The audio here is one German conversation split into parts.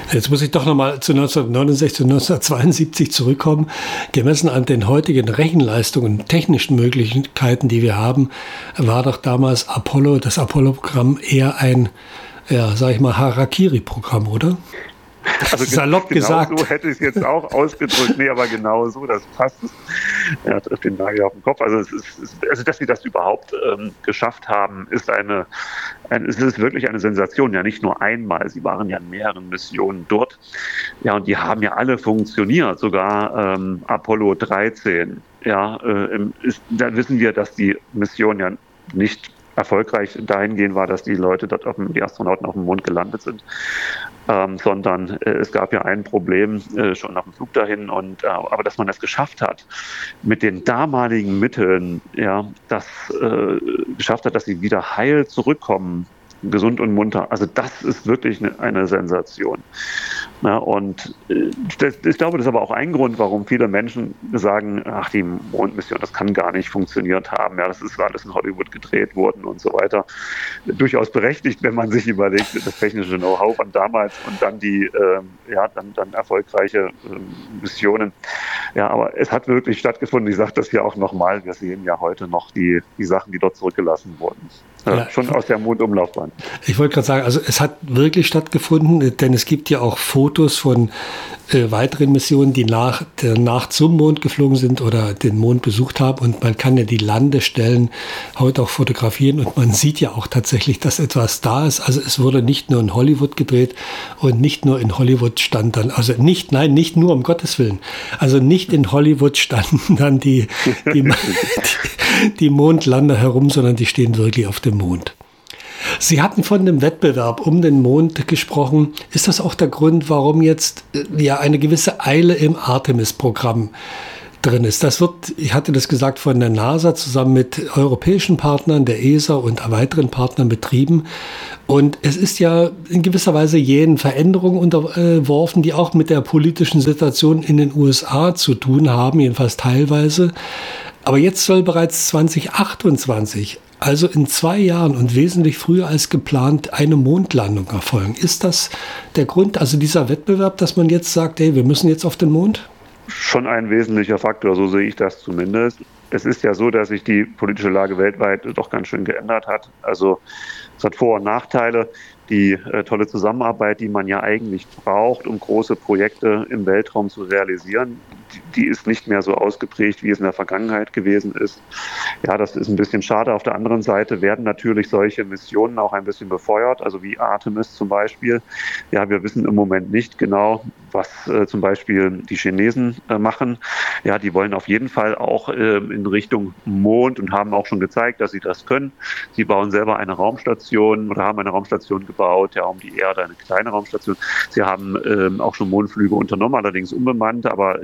Jetzt muss ich doch nochmal zu 1969 und 1972 zurückkommen. Gemessen an den heutigen Rechenleistungen und technischen Möglichkeiten, die wir haben, war doch damals das Apollo-Programm eher ein, sag ich mal, Harakiri-Programm, oder? Also salopp genau gesagt. So hätte ich es jetzt auch ausgedrückt. Nee, aber genau so, das passt. Er trifft den Nagel auf den Kopf. Also, dass wir das überhaupt geschafft haben, ist es ist wirklich eine Sensation. Ja, nicht nur einmal. Sie waren ja in mehreren Missionen dort. Ja, und die haben ja alle funktioniert. Sogar Apollo 13. Ja, da wissen wir, dass die Mission ja nicht erfolgreich dahingehend war, dass die Leute dort die Astronauten auf dem Mond gelandet sind, sondern es gab ja ein Problem schon nach dem Flug dahin aber dass man es geschafft hat, mit den damaligen Mitteln, das geschafft hat, dass sie wieder heil zurückkommen, gesund und munter. Also das ist wirklich eine Sensation. Ja, und ich glaube, das ist aber auch ein Grund, warum viele Menschen sagen, ach, die Mondmission, das kann gar nicht funktioniert haben. Ja, das ist alles in Hollywood gedreht worden und so weiter. Durchaus berechtigt, wenn man sich überlegt, das technische Know-how von damals und dann die dann erfolgreiche Missionen. Ja, aber es hat wirklich stattgefunden. Ich sage das ja auch nochmal. Wir sehen ja heute noch die Sachen, die dort zurückgelassen wurden. Schon aus der Mondumlaufbahn. Ich wollte gerade sagen, also es hat wirklich stattgefunden, denn es gibt ja auch Fotos von weiteren Missionen, die danach zum Mond geflogen sind oder den Mond besucht haben, und man kann ja die Landestellen heute auch fotografieren und man sieht ja auch tatsächlich, dass etwas da ist. Also es wurde nicht nur in Hollywood gedreht und nicht nur in Hollywood stand dann, also nicht nur, um Gottes Willen, also nicht in Hollywood standen dann die Mondlander herum, sondern die stehen wirklich auf dem Mond. Sie hatten von dem Wettbewerb um den Mond gesprochen. Ist das auch der Grund, warum jetzt eine gewisse Eile im Artemis-Programm drin ist? Das wird, ich hatte das gesagt, von der NASA zusammen mit europäischen Partnern, der ESA und weiteren Partnern betrieben. Und es ist ja in gewisser Weise jenen Veränderungen unterworfen, die auch mit der politischen Situation in den USA zu tun haben, jedenfalls teilweise. Aber jetzt soll bereits 2028, also in 2 Jahren und wesentlich früher als geplant, eine Mondlandung erfolgen. Ist das der Grund, also dieser Wettbewerb, dass man jetzt sagt, wir müssen jetzt auf den Mond? Schon ein wesentlicher Faktor, so sehe ich das zumindest. Es ist ja so, dass sich die politische Lage weltweit doch ganz schön geändert hat. Also es hat Vor- und Nachteile. Die tolle Zusammenarbeit, die man ja eigentlich braucht, um große Projekte im Weltraum zu realisieren, die ist nicht mehr so ausgeprägt, wie es in der Vergangenheit gewesen ist. Ja, das ist ein bisschen schade. Auf der anderen Seite werden natürlich solche Missionen auch ein bisschen befeuert, also wie Artemis zum Beispiel. Ja, wir wissen im Moment nicht genau, was zum Beispiel die Chinesen machen. Ja, die wollen auf jeden Fall auch in Richtung Mond und haben auch schon gezeigt, dass sie das können. Sie bauen selber eine Raumstation oder haben eine Raumstation gebaut, ja, um die Erde, eine kleine Raumstation. Sie haben auch schon Mondflüge unternommen, allerdings unbemannt, aber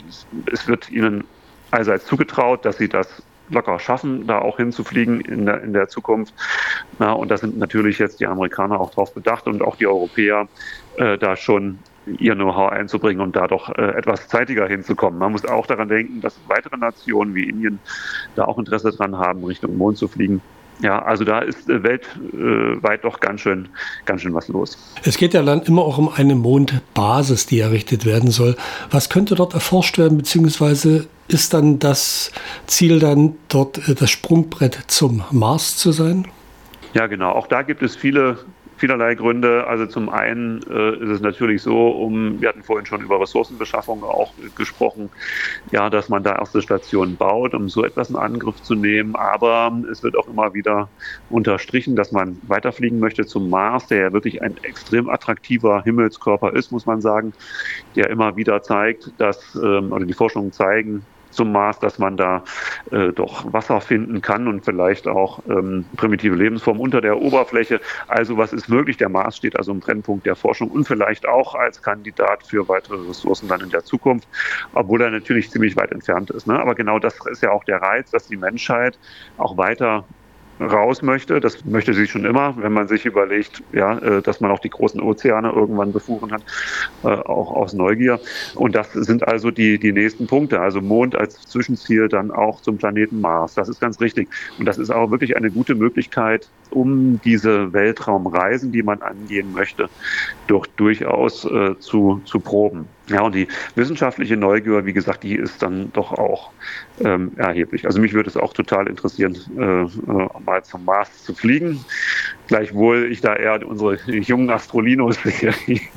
es wird ihnen allseits zugetraut, dass sie das locker schaffen, da auch hinzufliegen in der Zukunft. Na, und da sind natürlich jetzt die Amerikaner auch drauf bedacht und auch die Europäer da schon ihr Know-how einzubringen und da doch etwas zeitiger hinzukommen. Man muss auch daran denken, dass weitere Nationen wie Indien da auch Interesse dran haben, Richtung Mond zu fliegen. Ja, also da ist weltweit doch ganz schön was los. Es geht ja dann immer auch um eine Mondbasis, die errichtet werden soll. Was könnte dort erforscht werden, beziehungsweise ist dann das Ziel dann dort das Sprungbrett zum Mars zu sein? Ja, genau. Auch da gibt es vielerlei Gründe. Also zum einen ist es natürlich so, wir hatten vorhin schon über Ressourcenbeschaffung auch gesprochen, ja, dass man da erste Stationen baut, um so etwas in Angriff zu nehmen. Aber es wird auch immer wieder unterstrichen, dass man weiterfliegen möchte zum Mars, der ja wirklich ein extrem attraktiver Himmelskörper ist, muss man sagen, der immer wieder zeigt, oder die Forschungen zeigen, zum Mars, dass man da doch Wasser finden kann und vielleicht auch primitive Lebensformen unter der Oberfläche. Also was ist möglich? Der Mars steht also im Brennpunkt der Forschung und vielleicht auch als Kandidat für weitere Ressourcen dann in der Zukunft, obwohl er natürlich ziemlich weit entfernt ist. Ne? Aber genau das ist ja auch der Reiz, dass die Menschheit auch weiter raus möchte. Das möchte sie schon immer, wenn man sich überlegt, ja, dass man auch die großen Ozeane irgendwann befuhren hat, auch aus Neugier. Und das sind also die nächsten Punkte. Also Mond als Zwischenziel dann auch zum Planeten Mars. Das ist ganz richtig. Und das ist auch wirklich eine gute Möglichkeit, um diese Weltraumreisen, die man angehen möchte, doch durchaus zu proben. Ja, und die wissenschaftliche Neugier, wie gesagt, die ist dann doch auch erheblich. Also mich würde es auch total interessieren, mal zum Mars zu fliegen. Gleichwohl ich da eher unsere jungen Astrolinos sehe,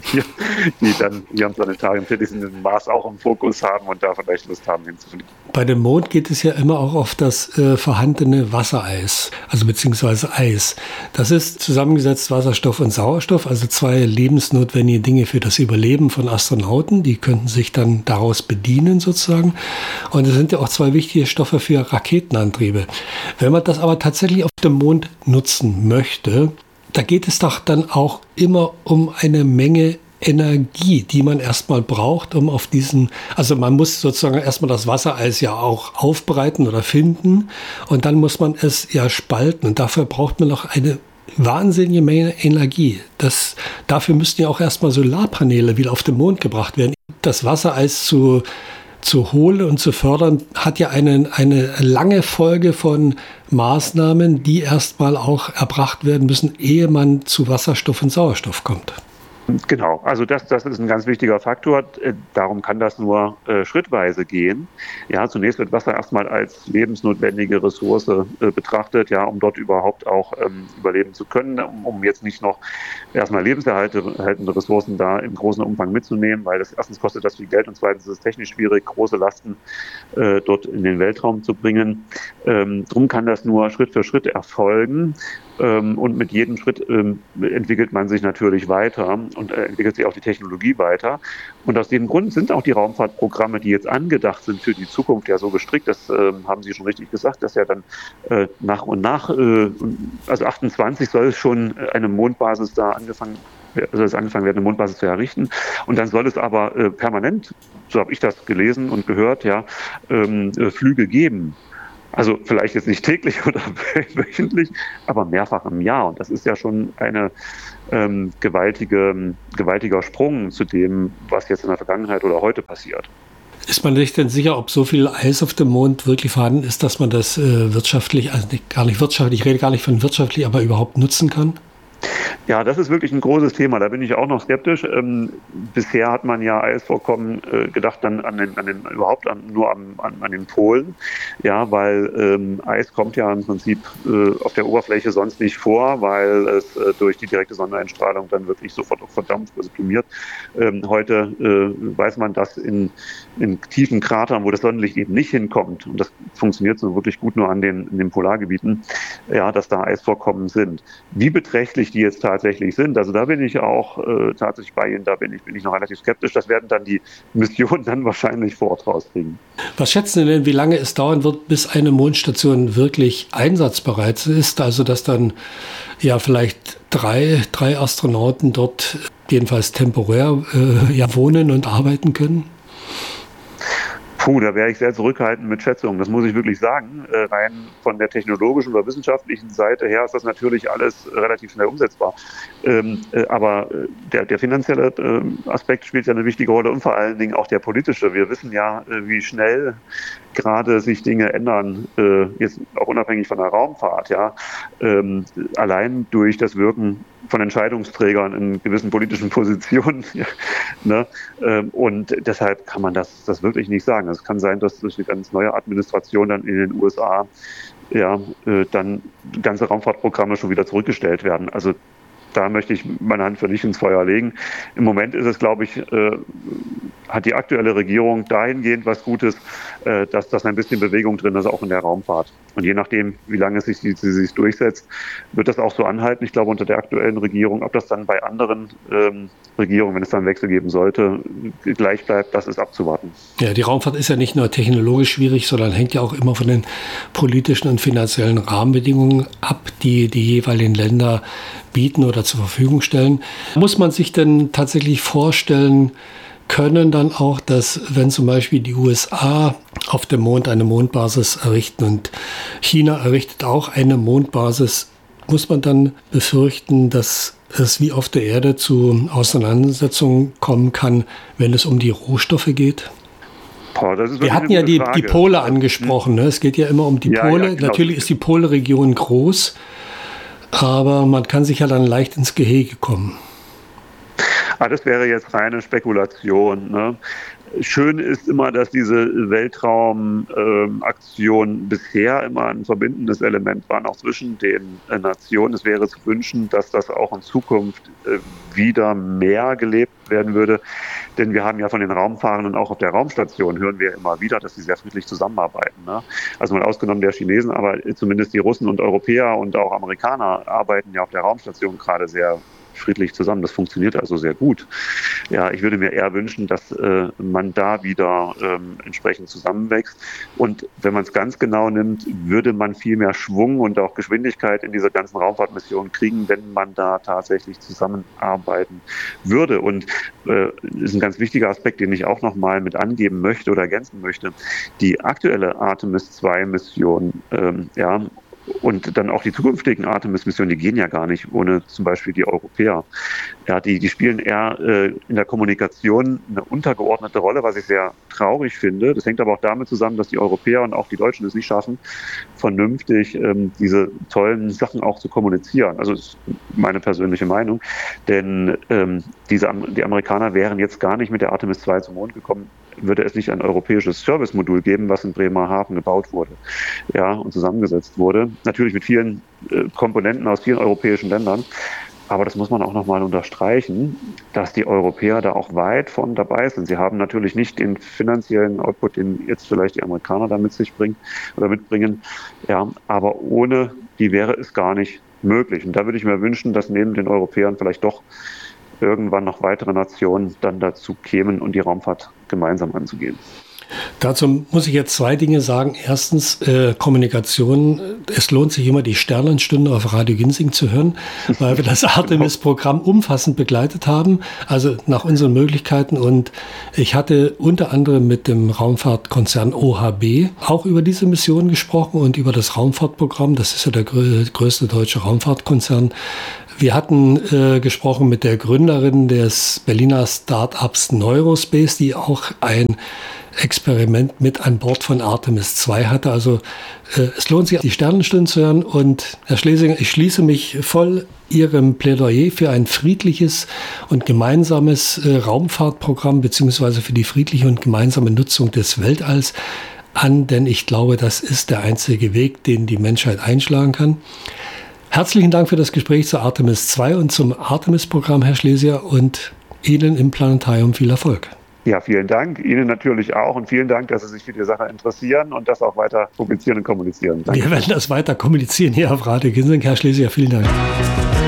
die dann hier am Planetarium tätig sind, den Mars auch im Fokus haben und da vielleicht Lust haben, hinzufliegen. Bei dem Mond geht es ja immer auch auf das vorhandene Wassereis, also beziehungsweise Eis. Das ist zusammengesetzt Wasserstoff und Sauerstoff, also zwei lebensnotwendige Dinge für das Überleben von Astronauten. Die könnten sich dann daraus bedienen sozusagen. Und es sind ja auch zwei wichtige Stoffe für Raketenantriebe. Wenn man das aber tatsächlich auf dem Mond nutzen möchte, da geht es doch dann auch immer um eine Menge Energie, die man erstmal braucht, um auf diesen, also man muss sozusagen erstmal das Wassereis ja auch aufbereiten oder finden und dann muss man es ja spalten und dafür braucht man noch eine wahnsinnige Menge Energie. Dafür müssten ja auch erstmal Solarpaneele wieder auf den Mond gebracht werden. Das Wassereis zu holen und zu fördern, hat ja eine lange Folge von Maßnahmen, die erstmal auch erbracht werden müssen, ehe man zu Wasserstoff und Sauerstoff kommt. Genau, also das ist ein ganz wichtiger Faktor. Darum kann das nur schrittweise gehen. Ja, zunächst wird Wasser erstmal als lebensnotwendige Ressource betrachtet, ja, um dort überhaupt auch überleben zu können, um jetzt nicht noch erstmal lebenserhaltende Ressourcen da im großen Umfang mitzunehmen, weil das erstens kostet das viel Geld und zweitens ist es technisch schwierig, große Lasten dort in den Weltraum zu bringen. Drum kann das nur Schritt für Schritt erfolgen. Und mit jedem Schritt entwickelt man sich natürlich weiter und entwickelt sich auch die Technologie weiter. Und aus dem Grund sind auch die Raumfahrtprogramme, die jetzt angedacht sind für die Zukunft, ja so gestrickt, das haben Sie schon richtig gesagt, dass ja dann nach und nach, also 28 soll es schon eine Mondbasis da angefangen werden, eine Mondbasis zu errichten. Und dann soll es aber permanent, so habe ich das gelesen und gehört, ja, Flüge geben. Also vielleicht jetzt nicht täglich oder wöchentlich, aber mehrfach im Jahr. Und das ist ja schon eine gewaltiger Sprung zu dem, was jetzt in der Vergangenheit oder heute passiert. Ist man sich denn sicher, ob so viel Eis auf dem Mond wirklich vorhanden ist, dass man das wirtschaftlich, also gar nicht wirtschaftlich, ich rede gar nicht von wirtschaftlich, aber überhaupt nutzen kann? Ja, das ist wirklich ein großes Thema. Da bin ich auch noch skeptisch. Bisher hat man ja Eisvorkommen gedacht dann nur an den Polen. Ja, weil Eis kommt ja im Prinzip auf der Oberfläche sonst nicht vor, weil es durch die direkte Sonneneinstrahlung dann wirklich sofort auch verdampft, subsumiert. Heute weiß man, dass in tiefen Kratern, wo das Sonnenlicht eben nicht hinkommt, und das funktioniert so wirklich gut nur in den Polargebieten, ja, dass da Eisvorkommen sind. Wie beträchtlich die jetzt tatsächlich sind, also da bin ich auch tatsächlich bei Ihnen, da bin ich noch relativ skeptisch. Das werden dann die Missionen dann wahrscheinlich vor Ort rauskriegen. Was schätzen Sie denn, wie lange es dauern wird, bis eine Mondstation wirklich einsatzbereit ist? Also dass dann ja vielleicht drei Astronauten dort jedenfalls temporär wohnen und arbeiten können? Da wäre ich sehr zurückhaltend mit Schätzungen, das muss ich wirklich sagen. Rein von der technologischen oder wissenschaftlichen Seite her ist das natürlich alles relativ schnell umsetzbar. Aber der finanzielle Aspekt spielt ja eine wichtige Rolle und vor allen Dingen auch der politische. Wir wissen ja, wie schnell gerade sich Dinge ändern, jetzt auch unabhängig von der Raumfahrt. Ja, allein durch das Wirken von Entscheidungsträgern in gewissen politischen Positionen. Ja, ne? Und deshalb kann man das wirklich nicht sagen. Es kann sein, dass durch eine ganz neue Administration dann in den USA dann ganze Raumfahrtprogramme schon wieder zurückgestellt werden. Also da möchte ich meine Hand für nicht ins Feuer legen. Im Moment ist es, glaube ich, hat die aktuelle Regierung dahingehend was Gutes, dass ein bisschen Bewegung drin ist, auch in der Raumfahrt. Und je nachdem, wie lange sie sich durchsetzt, wird das auch so anhalten. Ich glaube, unter der aktuellen Regierung, ob das dann bei anderen Regierungen, wenn es dann einen Wechsel geben sollte, gleich bleibt, das ist abzuwarten. Ja, die Raumfahrt ist ja nicht nur technologisch schwierig, sondern hängt ja auch immer von den politischen und finanziellen Rahmenbedingungen ab, die jeweiligen Länder bieten oder zur Verfügung stellen. Muss man sich denn tatsächlich vorstellen können dann auch, dass wenn zum Beispiel die USA auf dem Mond eine Mondbasis errichten und China errichtet auch eine Mondbasis, muss man dann befürchten, dass es wie auf der Erde zu Auseinandersetzungen kommen kann, wenn es um die Rohstoffe geht? Wir hatten ja die Pole angesprochen. Ne? Es geht ja immer um die Pole. Ja, genau. Natürlich ist die Polregion groß. aber man kann sich ja dann leicht ins Gehege kommen. Das wäre jetzt reine Spekulation, ne? Schön ist immer, dass diese Weltraumaktionen bisher immer ein verbindendes Element waren, auch zwischen den Nationen. Es wäre zu wünschen, dass das auch in Zukunft wieder mehr gelebt werden würde. Denn wir haben ja von den Raumfahrenden auch auf der Raumstation, hören wir immer wieder, dass sie sehr friedlich zusammenarbeiten, ne? Also mal ausgenommen der Chinesen, aber zumindest die Russen und Europäer und auch Amerikaner arbeiten ja auf der Raumstation gerade sehr friedlich zusammen. Das funktioniert also sehr gut. Ja, ich würde mir eher wünschen, dass man da wieder entsprechend zusammenwächst. Und wenn man es ganz genau nimmt, würde man viel mehr Schwung und auch Geschwindigkeit in diese ganzen Raumfahrtmissionen kriegen, wenn man da tatsächlich zusammenarbeiten würde. Und ist ein ganz wichtiger Aspekt, den ich auch nochmal mit angeben möchte oder ergänzen möchte. Die aktuelle Artemis-2-Mission, und dann auch die zukünftigen Artemis-Missionen, die gehen ja gar nicht ohne zum Beispiel die Europäer. Ja, die spielen eher in der Kommunikation eine untergeordnete Rolle, was ich sehr traurig finde. Das hängt aber auch damit zusammen, dass die Europäer und auch die Deutschen es nicht schaffen, vernünftig diese tollen Sachen auch zu kommunizieren. Also das ist meine persönliche Meinung. Denn die Amerikaner wären jetzt gar nicht mit der Artemis 2 zum Mond gekommen, würde es nicht ein europäisches Servicemodul geben, was in Bremerhaven gebaut wurde, ja, und zusammengesetzt wurde. Natürlich mit vielen Komponenten aus vielen europäischen Ländern. Aber das muss man auch nochmal unterstreichen, dass die Europäer da auch weit von dabei sind. Sie haben natürlich nicht den finanziellen Output, den jetzt vielleicht die Amerikaner da mit sich bringen oder mitbringen. Ja, aber ohne die wäre es gar nicht möglich. Und da würde ich mir wünschen, dass neben den Europäern vielleicht doch irgendwann noch weitere Nationen dann dazu kämen und die Raumfahrt gemeinsam anzugehen. Dazu muss ich jetzt zwei Dinge sagen. Erstens, Kommunikation. Es lohnt sich immer, die Sternenstunde auf Radio Ginsing zu hören, weil wir das Artemis-Programm umfassend begleitet haben, also nach unseren Möglichkeiten. Und ich hatte unter anderem mit dem Raumfahrtkonzern OHB auch über diese Mission gesprochen und über das Raumfahrtprogramm. Das ist ja der größte deutsche Raumfahrtkonzern. Wir hatten gesprochen mit der Gründerin des Berliner Start-ups Neurospace, die auch ein Experiment mit an Bord von Artemis 2 hatte. Also es lohnt sich, die Sternenstunden zu hören. Und Herr Schlesinger, ich schließe mich voll Ihrem Plädoyer für ein friedliches und gemeinsames Raumfahrtprogramm beziehungsweise für die friedliche und gemeinsame Nutzung des Weltalls an, denn ich glaube, das ist der einzige Weg, den die Menschheit einschlagen kann. Herzlichen Dank für das Gespräch zur Artemis 2 und zum Artemis-Programm, Herr Schlesinger, und Ihnen im Planetarium viel Erfolg. Ja, vielen Dank. Ihnen natürlich auch und vielen Dank, dass Sie sich für die Sache interessieren und das auch weiter publizieren und kommunizieren. Danke. Wir werden das weiter kommunizieren hier auf Radio Ginsing. Herr Schlesinger, vielen Dank.